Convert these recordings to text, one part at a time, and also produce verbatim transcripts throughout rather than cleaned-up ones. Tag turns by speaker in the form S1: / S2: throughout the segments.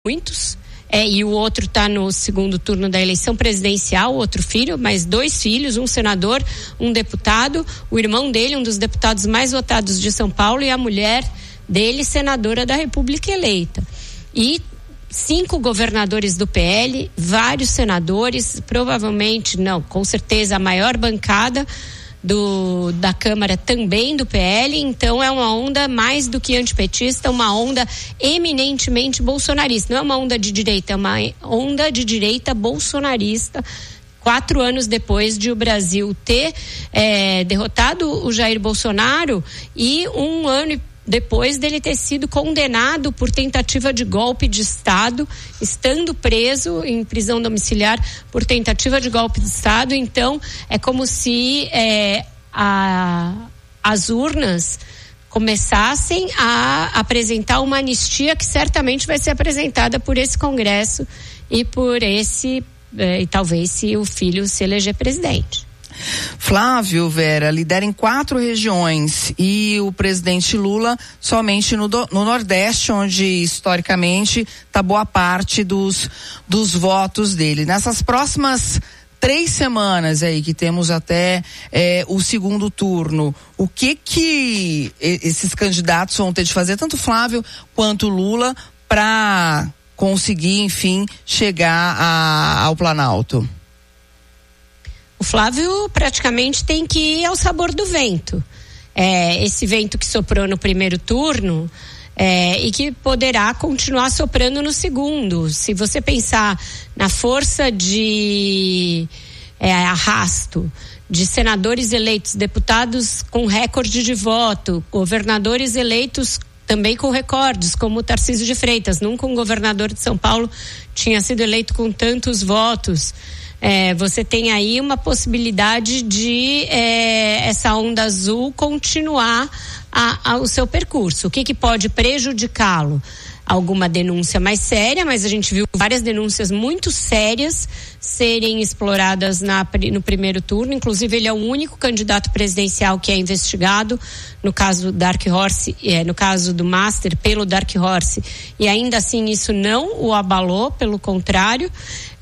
S1: muitos, é, e o outro está no segundo turno da eleição presidencial, outro filho, mais dois filhos, um senador, um deputado, o irmão dele, um dos deputados mais votados de São Paulo, e a mulher dele, senadora da República eleita. E cinco governadores do P L, vários senadores, provavelmente, não, com certeza a maior bancada Do, da Câmara também do P L, então é uma onda mais do que antipetista, uma onda eminentemente bolsonarista, não é uma onda de direita, é uma onda de direita bolsonarista, quatro anos depois de o Brasil ter é, derrotado o Jair Bolsonaro e um ano e depois dele ter sido condenado por tentativa de golpe de Estado, estando preso em prisão domiciliar por tentativa de golpe de Estado. Então é como se é, a, as urnas começassem a apresentar uma anistia que certamente vai ser apresentada por esse Congresso e por esse, é, e talvez se o filho se eleger presidente.
S2: Flávio, Vera, lidera em quatro regiões e o presidente Lula somente no, do, no Nordeste, onde historicamente está boa parte dos, dos votos dele. Nessas próximas três semanas aí que temos até é, o segundo turno, o que que esses candidatos vão ter de fazer, tanto Flávio quanto Lula, para conseguir, enfim, chegar a, ao Planalto?
S1: O Flávio praticamente tem que ir ao sabor do vento. É, esse vento que soprou no primeiro turno é, e que poderá continuar soprando no segundo. Se você pensar na força de é, arrasto de senadores eleitos, deputados com recorde de voto, governadores eleitos também com recordes, como o Tarcísio de Freitas. Nunca um governador de São Paulo tinha sido eleito com tantos votos. É, você tem aí uma possibilidade de é, essa onda azul continuar a, a, o seu percurso. O que, que pode prejudicá-lo? Alguma denúncia mais séria, mas a gente viu várias denúncias muito sérias serem exploradas na, no primeiro turno. Inclusive, ele é o único candidato presidencial que é investigado no caso Dark Horse, é, no caso do Master, pelo Dark Horse, e ainda assim isso não o abalou, pelo contrário,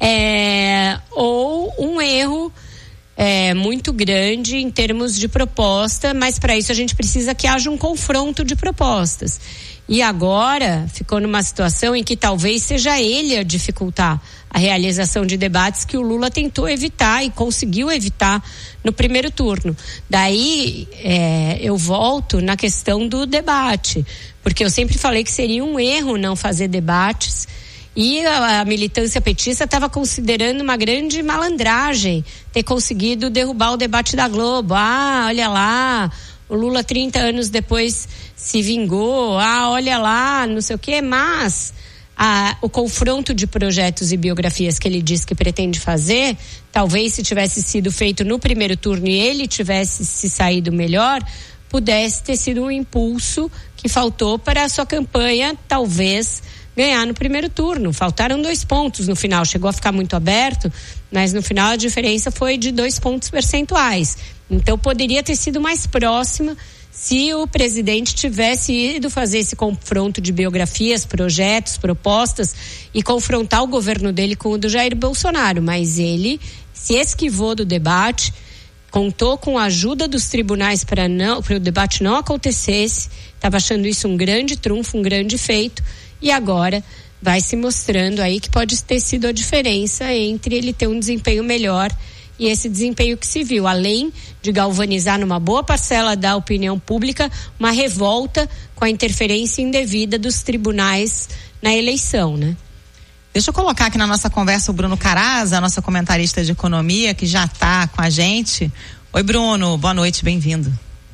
S1: é, ou um erro é, muito grande em termos de proposta, mas para isso a gente precisa que haja um confronto de propostas. E agora ficou numa situação em que talvez seja ele a dificultar a realização de debates que o Lula tentou evitar e conseguiu evitar no primeiro turno. Daí é, eu volto na questão do debate, porque eu sempre falei que seria um erro não fazer debates, e a, a militância petista estava considerando uma grande malandragem ter conseguido derrubar o debate da Globo. Ah, olha lá, o Lula trinta anos depois se vingou, ah, olha lá, não sei o quê, mas ah, o confronto de projetos e biografias que ele diz que pretende fazer, talvez se tivesse sido feito no primeiro turno e ele tivesse se saído melhor, pudesse ter sido um impulso que faltou para a sua campanha, talvez, ganhar no primeiro turno. Faltaram dois pontos no final, chegou a ficar muito aberto, mas no final a diferença foi de dois pontos percentuais. Então poderia ter sido mais próxima se o presidente tivesse ido fazer esse confronto de biografias, projetos, propostas e confrontar o governo dele com o do Jair Bolsonaro. Mas ele se esquivou do debate, contou com a ajuda dos tribunais para não, para o debate não acontecesse, estava achando isso um grande trunfo, um grande feito, e agora vai se mostrando aí que pode ter sido a diferença entre ele ter um desempenho melhor e esse desempenho que se viu, além de galvanizar numa boa parcela da opinião pública uma revolta com a interferência indevida dos tribunais na eleição, né?
S3: Deixa eu colocar aqui na nossa conversa o Bruno Caraza, nossa comentarista de economia, que já está com a gente. Oi, Bruno, boa noite, bem-vindo.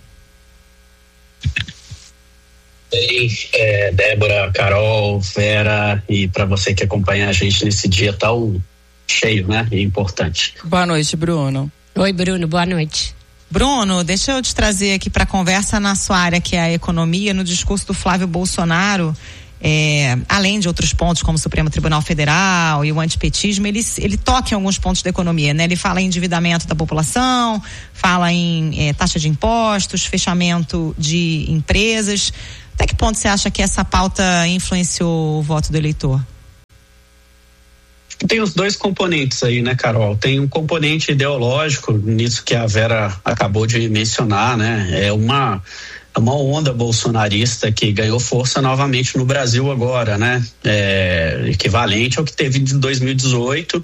S4: Oi, é, Débora, Carol, Vera, e para você que acompanha a gente nesse dia tão cheio, né? E importante.
S2: Boa noite, Bruno.
S1: Oi, Bruno, boa noite.
S3: Bruno, deixa eu te trazer aqui para conversa na sua área, que é a economia, no discurso do Flávio Bolsonaro, é, além de outros pontos como o Supremo Tribunal Federal e o antipetismo, ele, ele toca em alguns pontos da economia, né? Ele fala em endividamento da população, fala em é, taxa de impostos, fechamento de empresas. Até que ponto você acha que essa pauta influenciou o voto do eleitor?
S4: Tem os dois componentes aí, né, Carol? Tem um componente ideológico nisso que a Vera acabou de mencionar, né? É uma, é uma onda bolsonarista que ganhou força novamente no Brasil agora, né? É, equivalente ao que teve em dois mil e dezoito,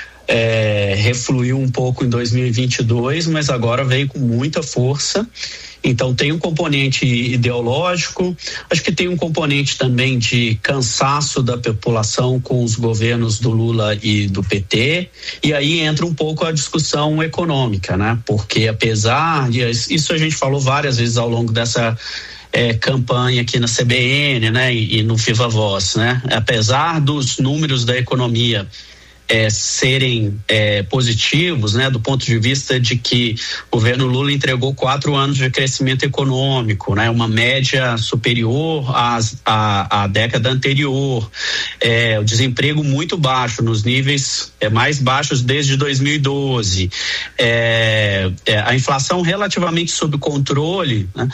S4: é, refluiu um pouco em dois mil e vinte e dois, mas agora veio com muita força. Então tem um componente ideológico, acho que tem um componente também de cansaço da população com os governos do Lula e do P T, e aí entra um pouco a discussão econômica, né? Porque apesar de, isso a gente falou várias vezes ao longo dessa É, campanha aqui na C B N, né, e, e no Viva Voz, né, apesar dos números da economia É, serem é, positivos, né, do ponto de vista de que o governo Lula entregou quatro anos de crescimento econômico, né, uma média superior às, à, à década anterior, é, o desemprego muito baixo, nos níveis é, mais baixos desde dois mil e doze, é, é, a inflação relativamente sob controle, né,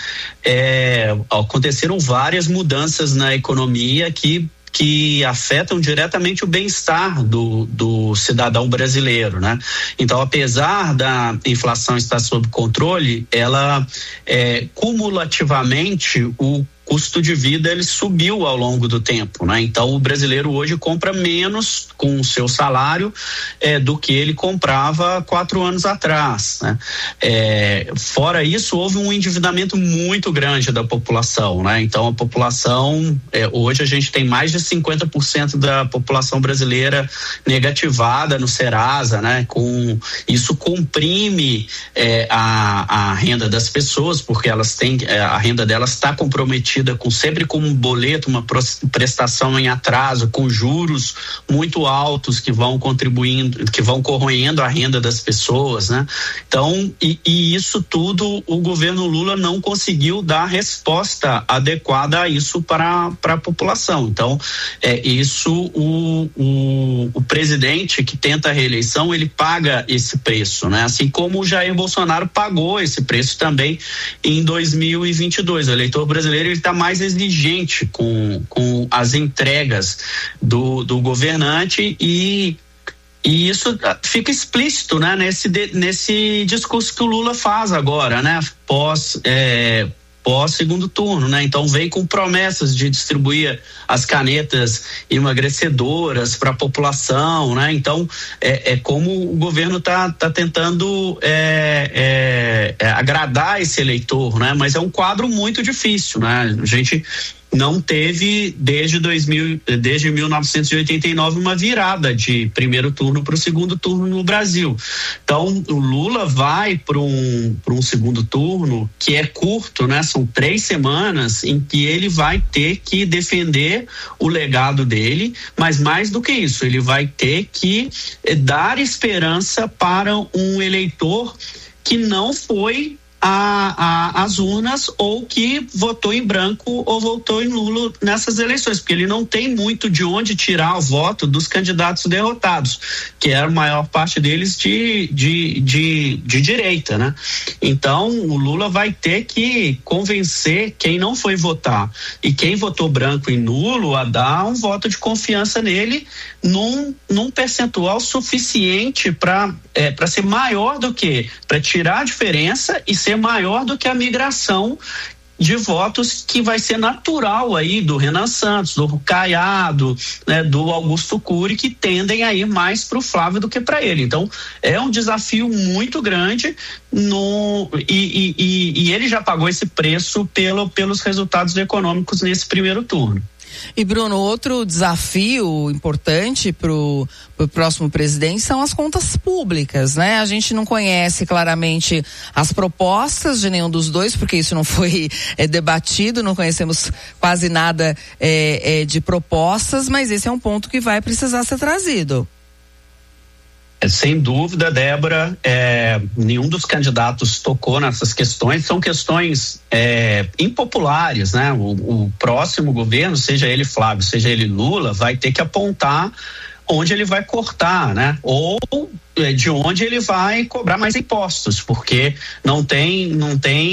S4: é, aconteceram várias mudanças na economia que que afetam diretamente o bem-estar do, do cidadão brasileiro, né? Então, apesar da inflação estar sob controle, ela é, cumulativamente o custo de vida ele subiu ao longo do tempo, né? Então o brasileiro hoje compra menos com o seu salário é, do que ele comprava quatro anos atrás, né? É, fora isso, houve um endividamento muito grande da população, né? Então a população, é, hoje a gente tem mais de cinquenta por cento da população brasileira negativada no Serasa, né? Com isso comprime é, a, a renda das pessoas, porque elas têm, é, a renda delas está comprometida com sempre com um boleto, uma prestação em atraso, com juros muito altos que vão contribuindo, que vão corroendo a renda das pessoas, né? Então, e, e isso tudo o governo Lula não conseguiu dar resposta adequada a isso para para a população. Então, é isso o, o, o presidente que tenta a reeleição, ele paga esse preço, né? Assim como o Jair Bolsonaro pagou esse preço também em dois mil e vinte e dois. O eleitor brasileiro ele está mais exigente com, com as entregas do, do governante e, e isso fica explícito, né, nesse, nesse discurso que o Lula faz agora, né, pós é, pós segundo turno, né? Então vem com promessas de distribuir as canetas emagrecedoras para a população, né? Então é, é como o governo tá, tá tentando é, é, é, agradar esse eleitor, né? Mas é um quadro muito difícil, né? A gente não teve desde dois mil, desde mil novecentos e oitenta e nove uma virada de primeiro turno para o segundo turno no Brasil. Então o Lula vai para um para um segundo turno que é curto, né? São três semanas em que ele vai ter que defender o legado dele, mas mais do que isso, ele vai ter que dar esperança para um eleitor que não foi A, a, as urnas ou que votou em branco ou votou em Lula nessas eleições, porque ele não tem muito de onde tirar o voto dos candidatos derrotados, que era a maior parte deles de, de, de, de direita, né? Então o Lula vai ter que convencer quem não foi votar e quem votou branco em nulo a dar um voto de confiança nele num, num percentual suficiente para é, para ser maior do que, para tirar a diferença e ser maior do que a migração de votos que vai ser natural aí do Renan Santos, do Caiado, né, do Augusto Cury, que tendem a ir mais para o Flávio do que para ele. Então é um desafio muito grande no, e, e, e ele já pagou esse preço pelo, pelos resultados econômicos nesse primeiro turno.
S2: E Bruno, outro desafio importante para o próximo presidente são as contas públicas, né? A gente não conhece claramente as propostas de nenhum dos dois, porque isso não foi é, debatido, não conhecemos quase nada é, é, de propostas, mas esse é um ponto que vai precisar ser trazido.
S4: Sem dúvida, Débora, é, nenhum dos candidatos tocou nessas questões, são questões é, impopulares, né? O, o próximo governo, seja ele Flávio, seja ele Lula, vai ter que apontar onde ele vai cortar, né? Ou de onde ele vai cobrar mais impostos, porque não tem, não tem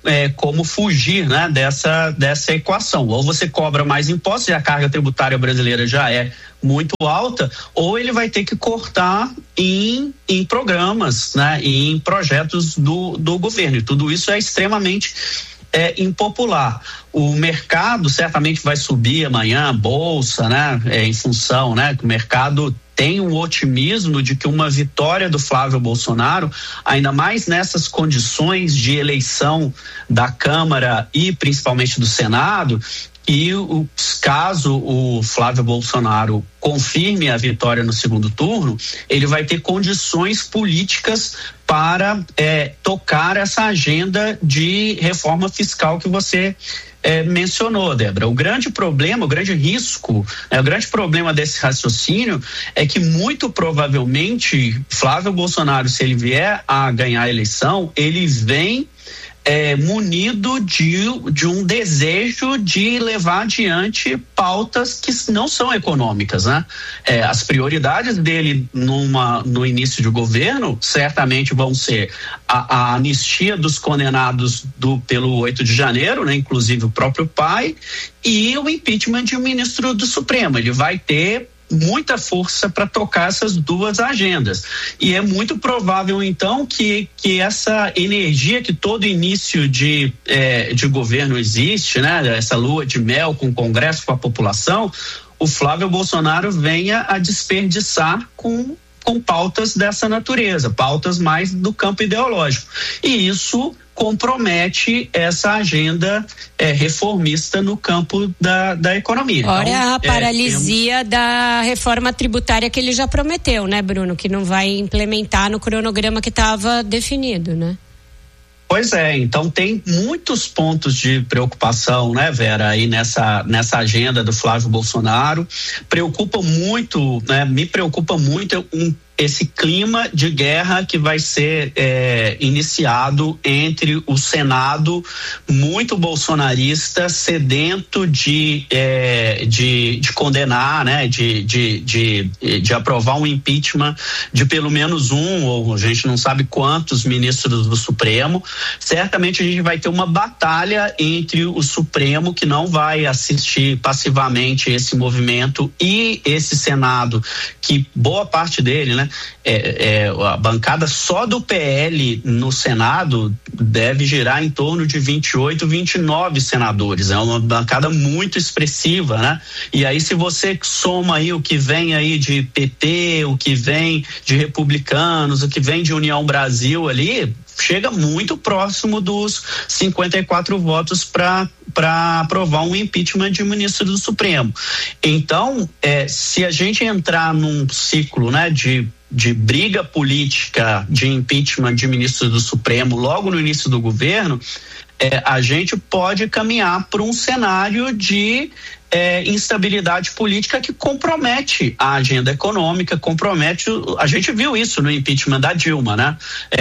S4: é, como fugir, né, dessa, dessa equação. Ou você cobra mais impostos, e a carga tributária brasileira já é muito alta, ou ele vai ter que cortar em, em programas, né, em projetos do, do governo. E tudo isso é extremamente é, impopular. O mercado certamente vai subir amanhã, a bolsa, né, é, em função, né, que o mercado tem um otimismo de que uma vitória do Flávio Bolsonaro, ainda mais nessas condições de eleição da Câmara e principalmente do Senado, e o, caso o Flávio Bolsonaro confirme a vitória no segundo turno, ele vai ter condições políticas para é, tocar essa agenda de reforma fiscal que você É, mencionou, Débora. O grande problema, o grande risco, é, o grande problema desse raciocínio é que muito provavelmente Flávio Bolsonaro, se ele vier a ganhar a eleição, ele vem É, munido de, de um desejo de levar adiante pautas que não são econômicas, né? É, as prioridades dele numa, no início de governo certamente vão ser a, a anistia dos condenados do, pelo oito de janeiro, né? Inclusive o próprio pai, e o impeachment de um ministro do Supremo. Ele vai ter muita força para tocar essas duas agendas, e é muito provável então que, que essa energia que todo início de, eh, de governo existe, né? Essa lua de mel com o Congresso, com a população, o Flávio Bolsonaro venha a desperdiçar com, com pautas dessa natureza, pautas mais do campo ideológico, e isso compromete essa agenda é, reformista no campo da, da economia.
S1: Olha
S4: então,
S1: a paralisia
S4: é, tem...
S1: da reforma tributária que ele já prometeu, né, Bruno? Que não vai implementar no cronograma que estava definido, né?
S4: Pois é, então tem muitos pontos de preocupação, né, Vera, aí nessa, nessa agenda do Flávio Bolsonaro. Preocupa muito, né, me preocupa muito um esse clima de guerra que vai ser é, iniciado entre o Senado, muito bolsonarista, sedento de, é, de, de condenar, né, de, de, de, de aprovar um impeachment de pelo menos um, ou a gente não sabe quantos ministros do Supremo. Certamente a gente vai ter uma batalha entre o Supremo, que não vai assistir passivamente esse movimento, e esse Senado, que boa parte dele, né, É, é, a bancada só do P L no Senado deve girar em torno de vinte e oito, vinte e nove senadores. É uma bancada muito expressiva, né? E aí, se você soma aí o que vem aí de P T, o que vem de republicanos, o que vem de União Brasil ali, chega muito próximo dos cinquenta e quatro votos para para aprovar um impeachment de ministro do Supremo. Então, é, se a gente entrar num ciclo, né, de de briga política, de impeachment de ministro do Supremo logo no início do governo, é, a gente pode caminhar para um cenário de é, instabilidade política que compromete a agenda econômica, compromete, a gente viu isso no impeachment da Dilma, né? É,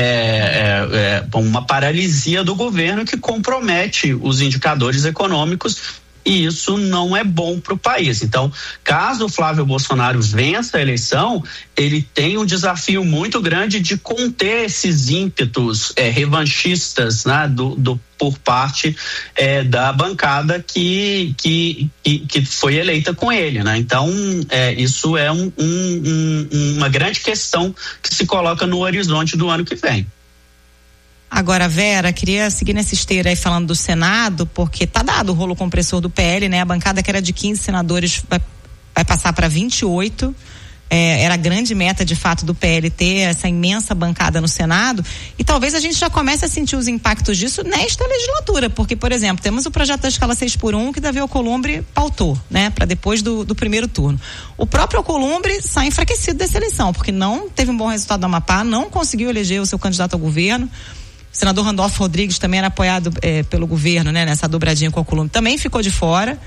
S4: é, é uma paralisia do governo que compromete os indicadores econômicos, e isso não é bom para o país. Então, caso o Flávio Bolsonaro vença a eleição, ele tem um desafio muito grande de conter esses ímpetos é, revanchistas, né, do, do, por parte é, da bancada que, que, que, que foi eleita com ele, né? Então, é, isso é um, um, um, uma grande questão que se coloca no horizonte do ano que vem.
S3: Agora, Vera, queria seguir nessa esteira aí falando do Senado, porque tá dado o rolo compressor do P L, né? A bancada que era de quinze senadores vai, vai passar para vinte e oito. É, era a grande meta, de fato, do P L ter essa imensa bancada no Senado, e talvez a gente já comece a sentir os impactos disso nesta legislatura, porque, por exemplo, temos o projeto da escala seis por um que Davi Alcolumbre pautou, né? Para depois do, do primeiro turno. O próprio Alcolumbre sai enfraquecido dessa eleição, porque não teve um bom resultado no Amapá, não conseguiu eleger o seu candidato ao governo. O senador Randolfo Rodrigues também era apoiado é, pelo governo, né, nessa dobradinha com o Alcolumbre, também ficou de fora.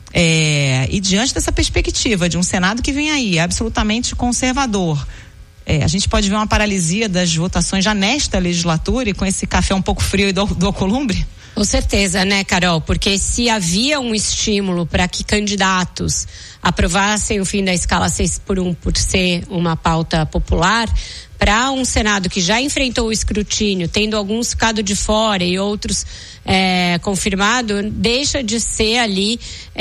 S3: É, e diante dessa perspectiva de um Senado que vem aí absolutamente conservador, é, a gente pode ver uma paralisia das votações já nesta legislatura, e com esse café um pouco frio do, do Alcolumbre?
S1: Com certeza, né, Carol? Porque se havia um estímulo para que candidatos aprovassem o fim da escala seis por um por ser uma pauta popular, para um Senado que já enfrentou o escrutínio, tendo alguns ficado de fora e outros é, confirmado, deixa de ser ali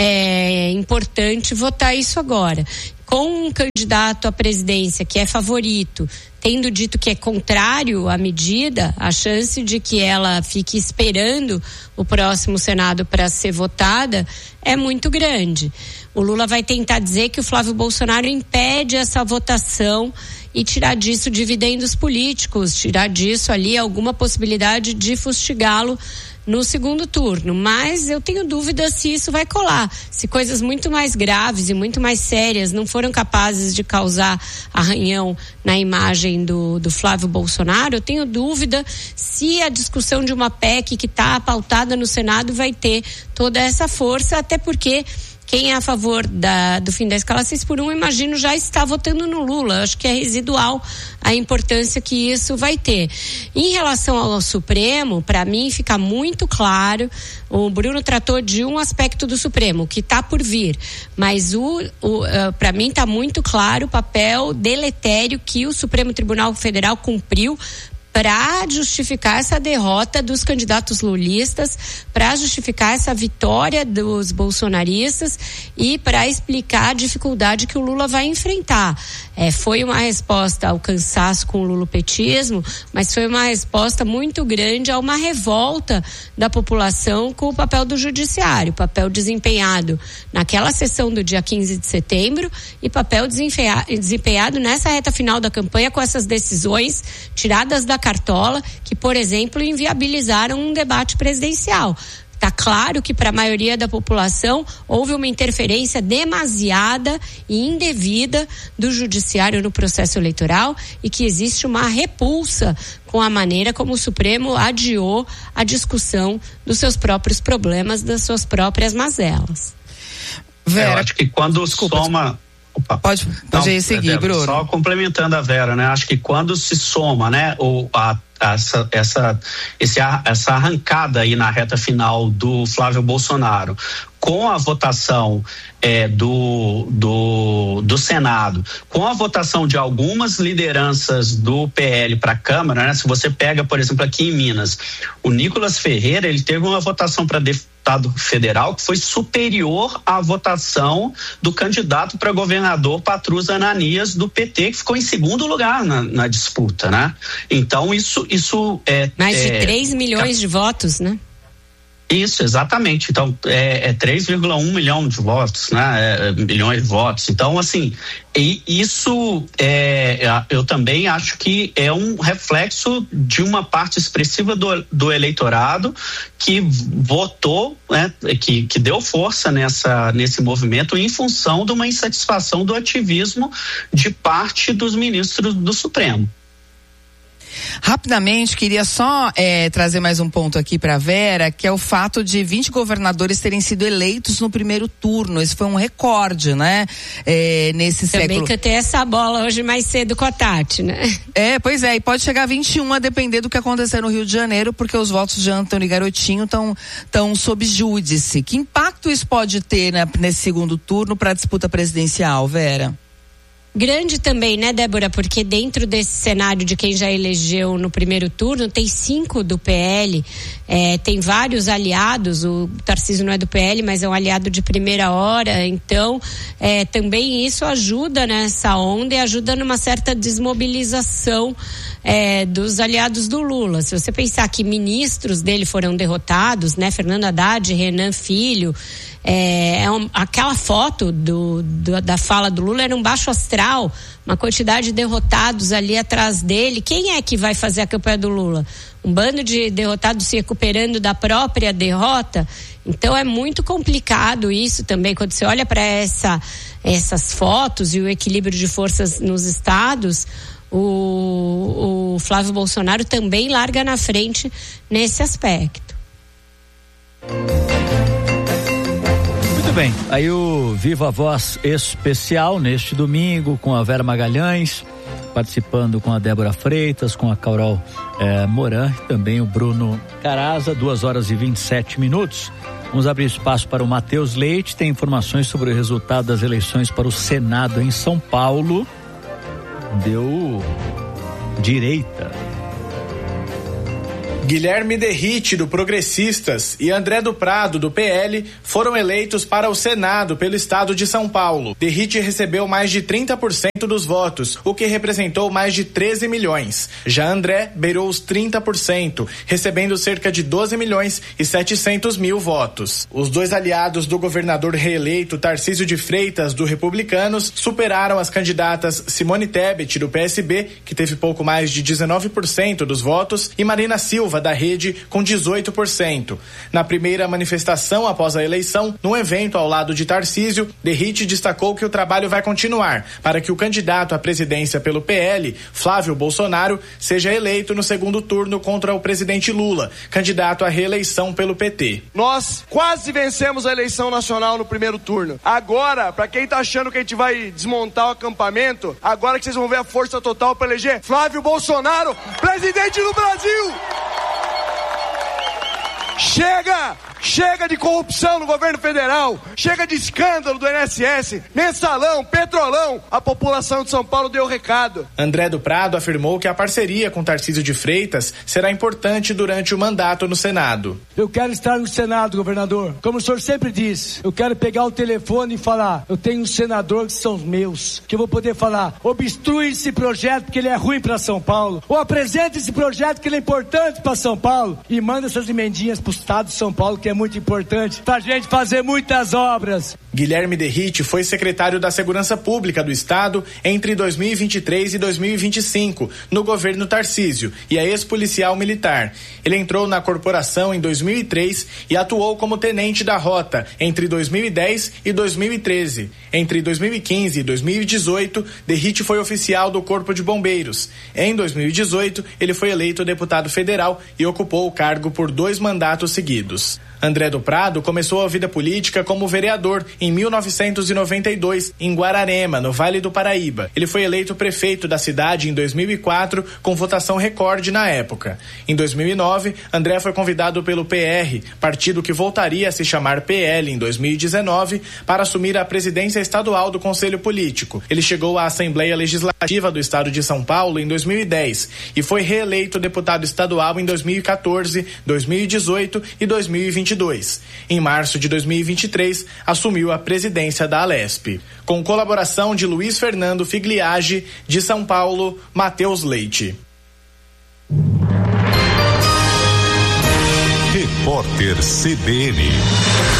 S1: é, importante votar isso agora. Com um candidato à presidência que é favorito, tendo dito que é contrário à medida, a chance de que ela fique esperando o próximo Senado para ser votada é muito grande. O Lula vai tentar dizer que o Flávio Bolsonaro impede essa votação e tirar disso dividendos políticos, tirar disso ali alguma possibilidade de fustigá-lo no segundo turno, mas eu tenho dúvidas se isso vai colar, se coisas muito mais graves e muito mais sérias não foram capazes de causar arranhão na imagem do, do Flávio Bolsonaro. Eu tenho dúvida se a discussão de uma P E C que está pautada no Senado vai ter toda essa força, até porque quem é a favor da, do fim da escala seis por um, imagino, já está votando no Lula. Acho que é residual a importância que isso vai ter. Em relação ao Supremo, para mim fica muito claro, o Bruno tratou de um aspecto do Supremo, que está por vir, mas o, o, uh, para mim está muito claro o papel deletério que o Supremo Tribunal Federal cumpriu para justificar essa derrota dos candidatos lulistas, para justificar essa vitória dos bolsonaristas e para explicar a dificuldade que o Lula vai enfrentar. É, foi uma resposta ao cansaço com o lulopetismo, mas foi uma resposta muito grande a uma revolta da população com o papel do judiciário, papel desempenhado naquela sessão do dia quinze de setembro e papel desempenhado nessa reta final da campanha com essas decisões tiradas da cartola, que, por exemplo, inviabilizaram um debate presidencial. Está claro que para a maioria da população houve uma interferência demasiada e indevida do judiciário no processo eleitoral e que existe uma repulsa com a maneira como o Supremo adiou a discussão dos seus próprios problemas, das suas próprias mazelas.
S4: Vera, eu acho que quando Desculpa, soma... Opa.
S2: Pode, pode Não, seguir, Vera, Bruno.
S4: Só complementando a Vera, né? Acho que quando se soma, né, o, a, essa, essa, esse, essa arrancada aí na reta final do Flávio Bolsonaro, com a votação é, do, do, do Senado, com a votação de algumas lideranças do P L para a Câmara, né? Se você pega, por exemplo, aqui em Minas, o Nicolas Ferreira, ele teve uma votação para deputado federal que foi superior à votação do candidato para governador Patrus Ananias do P T, que ficou em segundo lugar na, na disputa, né? Então isso, isso é...
S1: Mais de
S4: é,
S1: três milhões de votos, né?
S4: Isso, exatamente. Então, é, é três vírgula um milhão de votos, né? É, milhões de votos. Então, assim, e isso é, eu também acho que é um reflexo de uma parte expressiva do, do eleitorado que votou, né? Que, que deu força nessa, nesse movimento em função de uma insatisfação do ativismo de parte dos ministros do Supremo.
S2: Rapidamente, queria só é, trazer mais um ponto aqui para Vera, que é o fato de vinte governadores terem sido eleitos no primeiro turno. Esse foi um recorde, né? É, nesse
S1: Também
S2: século.
S1: que eu tenho essa bola hoje mais cedo com a Tati, né?
S2: É, pois é, e pode chegar a vinte e um a depender do que acontecer no Rio de Janeiro, porque os votos de Antônio Garotinho estão tão sob júdice. Que impacto isso pode ter, né, nesse segundo turno para a disputa presidencial, Vera?
S1: Grande também, né, Débora? Porque dentro desse cenário de quem já elegeu no primeiro turno, tem cinco do P L, é, tem vários aliados, o Tarcísio não é do P L, mas é um aliado de primeira hora, então é, também isso ajuda nessa onda e ajuda numa certa desmobilização é, dos aliados do Lula. Se você pensar que ministros dele foram derrotados, né, Fernando Haddad, Renan Filho, É, é um, aquela foto do, do, da fala do Lula era um baixo astral, uma quantidade de derrotados ali atrás dele. Quem é que vai fazer a campanha do Lula? Um bando de derrotados se recuperando da própria derrota? Então é muito complicado isso também, quando você olha para essa, essas fotos e o equilíbrio de forças nos estados. O, o Flávio Bolsonaro também larga na frente nesse aspecto.
S5: Muito bem, aí o Viva Voz especial neste domingo com a Vera Magalhães, participando com a Débora Freitas, com a Carol eh, Moran e também o Bruno Caraza, duas horas e vinte e sete minutos. Vamos abrir espaço para o Matheus Leite, tem informações sobre o resultado das eleições para o Senado em São Paulo. Deu direita.
S6: Guilherme Derrite, do Progressistas, e André do Prado, do P L, foram eleitos para o Senado pelo estado de São Paulo. Derrite recebeu mais de trinta por cento dos votos, o que representou mais de treze milhões. Já André beirou os trinta por cento, recebendo cerca de doze milhões e setecentos mil votos. Os dois aliados do governador reeleito Tarcísio de Freitas, do Republicanos, superaram as candidatas Simone Tebet, do P S B, que teve pouco mais de dezenove por cento dos votos, e Marina Silva, da Rede, com dezoito por cento. Na primeira manifestação após a eleição, num evento ao lado de Tarcísio, Derrite destacou que o trabalho vai continuar para que o candidato à presidência pelo P L, Flávio Bolsonaro, seja eleito no segundo turno contra o presidente Lula, candidato à reeleição pelo P T.
S7: Nós quase vencemos a eleição nacional no primeiro turno. Agora, para quem tá achando que a gente vai desmontar o acampamento, agora que vocês vão ver a força total para eleger Flávio Bolsonaro, presidente do Brasil! Chega! Chega de corrupção no governo federal, chega de escândalo do I N S S, mensalão, petrolão. A população de São Paulo deu o recado.
S6: André do Prado afirmou que a parceria com Tarcísio de Freitas será importante durante o mandato no Senado.
S8: Eu quero estar no Senado, governador. Como o senhor sempre diz, eu quero pegar o telefone e falar, eu tenho um senador que são os meus, que eu vou poder falar, obstrui esse projeto porque ele é ruim para São Paulo, ou apresenta esse projeto que ele é importante para São Paulo e manda essas emendinhas pro estado de São Paulo, que é muito importante pra gente fazer muitas obras.
S6: Guilherme Derrite foi secretário da Segurança Pública do Estado entre dois mil e vinte e três e dois mil e vinte e cinco, no governo Tarcísio, e é ex-policial militar. Ele entrou na corporação em dois mil e três e atuou como tenente da Rota entre dois mil e dez e dois mil e treze. Entre dois mil e quinze e dois mil e dezoito, Derrite foi oficial do Corpo de Bombeiros. Em dois mil e dezoito, ele foi eleito deputado federal e ocupou o cargo por dois mandatos seguidos. André do Prado começou a vida política como vereador em mil novecentos e noventa e dois, em Guararema, no Vale do Paraíba. Ele foi eleito prefeito da cidade em dois mil e quatro, com votação recorde na época. Em dois mil e nove, André foi convidado pelo P R, partido que voltaria a se chamar P L em dois mil e dezenove, para assumir a presidência estadual do Conselho Político. Ele chegou à Assembleia Legislativa do Estado de São Paulo em dois mil e dez e foi reeleito deputado estadual em dois mil e quatorze, dois mil e dezoito e dois mil e vinte e dois. Em março de dois mil e vinte e três, assumiu a presidência da Alesp. Com colaboração de Luiz Fernando Figliage, de São Paulo, Matheus Leite.
S9: Repórter C B N.